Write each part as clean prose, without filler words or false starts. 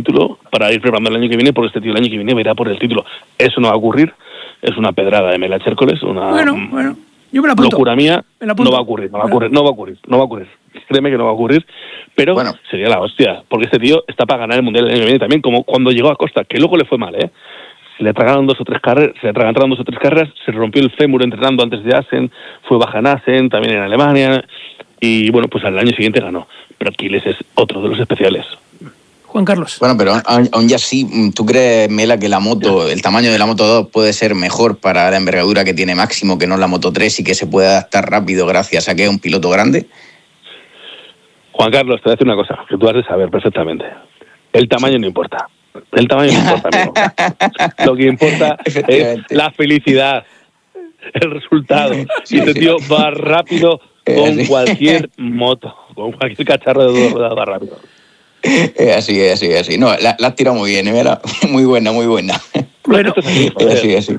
título para ir preparando el año que viene, porque este tío el año que viene verá por el título. Eso no va a ocurrir, es una pedrada de Mela Chércoles, una bueno, yo me la apunto. locura mía, no va a ocurrir. Créeme que no va a ocurrir, pero sería la hostia, porque este tío está para ganar el Mundial el año que viene también, como cuando llegó a Costa, que luego le fue mal, se le atragantaron 2 o 3 carreras, se rompió el fémur entrenando antes de Assen, fue baja en Assen, también en Alemania, y bueno, pues al año siguiente ganó. Pero Aquiles es otro de los especiales. Juan Carlos. Bueno, pero aún ya sí, ¿tú crees, Mela, que la moto, el tamaño de la Moto 2 puede ser mejor para la envergadura que tiene Máximo que no la Moto 3 y que se puede adaptar rápido gracias a que es un piloto grande? Juan Carlos, te voy a decir una cosa, que tú has de saber perfectamente. El tamaño no importa. Amigo. Lo que importa es la felicidad, el resultado. Y este tío va rápido con cualquier moto, con cualquier cacharro de 2 ruedas va rápido. Así. No, la has tirado muy bien, ¿verdad? Muy buena. Bueno, así.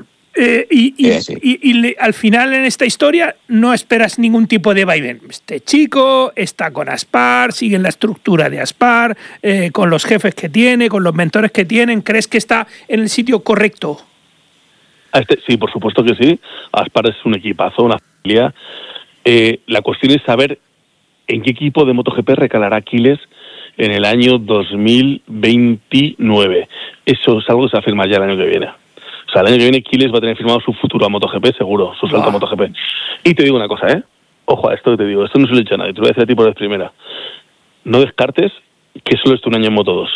Y al final en esta historia no esperas ningún tipo de vaivén. Este chico está con Aspar, sigue en la estructura de Aspar, con los jefes que tiene, con los mentores que tienen. ¿Crees que está en el sitio correcto? Sí, por supuesto que sí. Aspar es un equipazo, una familia. La cuestión es saber en qué equipo de MotoGP recalará Aquiles en el año 2029. Eso es algo que se va a firmar ya el año que viene. O sea, el año que viene Aquiles va a tener firmado su futuro a MotoGP, seguro, su salto a MotoGP. Y te digo una cosa, ojo a esto que te digo, esto no se lo he dicho a nadie, te lo voy a decir a ti por vez primera. No descartes que solo esté un año en Moto 2.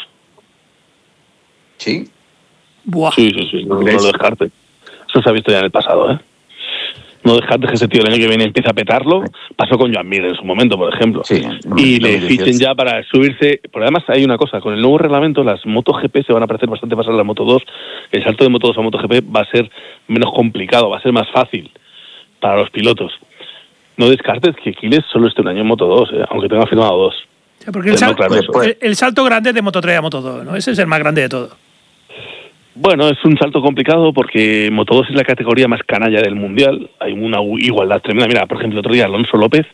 ¿Sí? Buah. Sí, no lo descartes. Eso se ha visto ya en el pasado, No descartes que ese tío el año que viene empieza a petarlo. Pasó con Joan Mir en su momento, por ejemplo. Sí, y le fichen ya para subirse. Pero además hay una cosa, con el nuevo reglamento las MotoGP se van a parecer bastante más a la Moto 2. El salto de Moto 2 a MotoGP va a ser menos complicado, va a ser más fácil para los pilotos. No descartes que Aquiles solo esté un año en Moto 2, aunque tenga firmado 2. O sea, porque el salto grande es de Moto 3 a Moto 2, ¿no? Ese es el más grande de todo. Bueno, es un salto complicado porque Moto 2 es la categoría más canalla del Mundial. Hay una igualdad tremenda. Mira, por ejemplo, el otro día Alonso López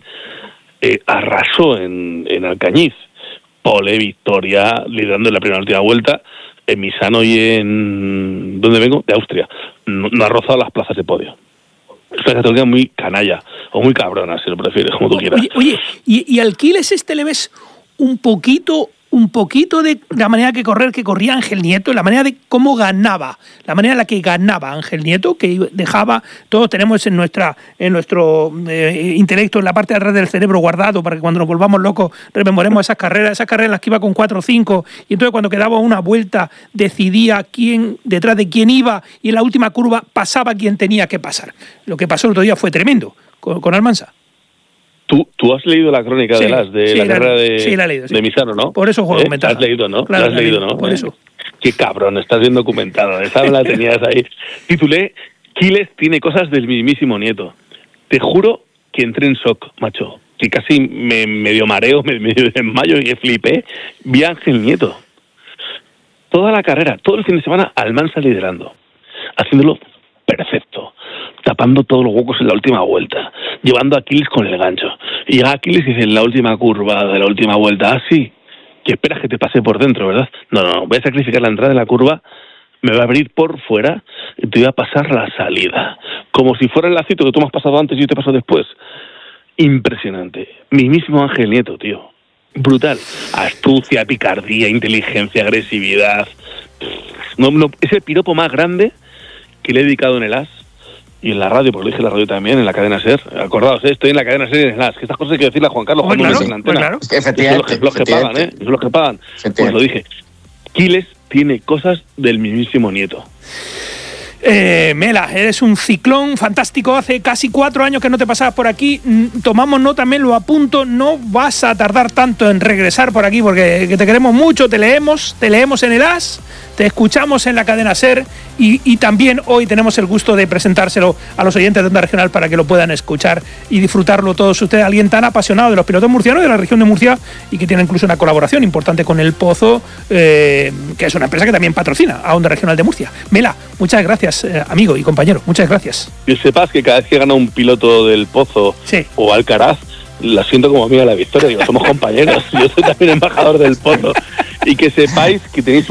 arrasó en Alcañiz. Pole, victoria, liderando en la primera y última vuelta. En Misano y en... ¿Dónde vengo? De Austria. No ha rozado las plazas de podio. Es una categoría muy canalla, o muy cabrona, si lo prefieres, como tú quieras. Oye, ¿y al Aquiles le ves un poquito de la manera que corría Ángel Nieto, la manera de cómo ganaba, la manera en la que ganaba Ángel Nieto, que dejaba, todos tenemos en nuestro intelecto, en la parte de atrás del cerebro guardado, para que cuando nos volvamos locos rememoremos esas carreras en las que iba con 4 o 5, y entonces cuando quedaba una vuelta decidía detrás de quién iba, y en la última curva pasaba quien tenía que pasar. Lo que pasó el otro día fue tremendo, con Almansa. ¿Tú has leído la crónica de la carrera de Misano, no? Por eso juego documentado. ¿La has leído, no? Claro, ¿La has leído, no? Por eso. Qué cabrón, estás bien documentado. Esa la tenías ahí. Titulé, Aquiles tiene cosas del mismísimo Nieto. Te juro que entré en shock, macho. Que casi me medio mareo, me medio desmayo y flipé. Vi a Ángel Nieto. Toda la carrera, todo el fin de semana, Almansa liderando. Haciéndolo perfecto. Tapando todos los huecos en la última vuelta, llevando a Aquiles con el gancho. Y llega Aquiles y dice en la última curva de la última vuelta, sí, que esperas que te pase por dentro, ¿verdad? No, voy a sacrificar la entrada de la curva, me va a abrir por fuera y te voy a pasar la salida. Como si fuera el lacito que tú me has pasado antes y yo te paso después. Impresionante. Mismísimo Ángel Nieto, tío. Brutal. Astucia, picardía, inteligencia, agresividad. No, es el piropo más grande que le he dedicado en el AS. Y en la radio, porque lo dije en la radio también, en la cadena SER. Acordaos, estoy en la cadena SER y en el AS. Que estas cosas hay que decirle a Juan Carlos cuando no en la antena. Claro. Es que efectivamente. Son los que pagan, Son los que pagan. Pues lo dije. Aquiles tiene cosas del mismísimo Nieto. Mela, eres un ciclón fantástico. Hace casi 4 años que no te pasabas por aquí. Tomamos nota, me lo apunto. No vas a tardar tanto en regresar por aquí porque te queremos mucho. Te leemos en el AS, te escuchamos en la cadena SER y también hoy tenemos el gusto de presentárselo a los oyentes de Onda Regional para que lo puedan escuchar y disfrutarlo todos ustedes. Alguien tan apasionado de los pilotos murcianos de la región de Murcia y que tiene incluso una colaboración importante con El Pozo, que es una empresa que también patrocina a Onda Regional de Murcia. Mela, muchas gracias, amigo y compañero, muchas gracias. Que sepas que cada vez que gana un piloto del Pozo o Alcaraz, la siento como amiga de la victoria. Digo, somos compañeros, yo soy también embajador del Pozo. Y que sepáis que tenéis